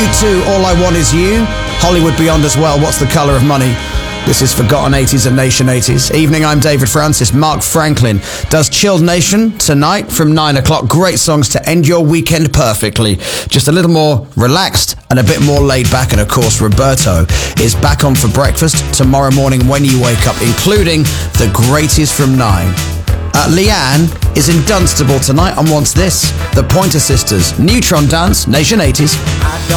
U2, All I Want Is You. Hollywood Beyond as well, What's the Colour of Money? This is Forgotten 80s and Nation 80s. Evening, I'm David Francis. Mark Franklin does Chilled Nation tonight from 9 o'clock. Great songs to end your weekend perfectly. Just a little more relaxed and a bit more laid back. And of course, Roberto is back on for breakfast tomorrow morning when you wake up, including the greatest from 9. Leanne is in Dunstable tonight and wants this. The Pointer Sisters, Neutron Dance, Nation 80s.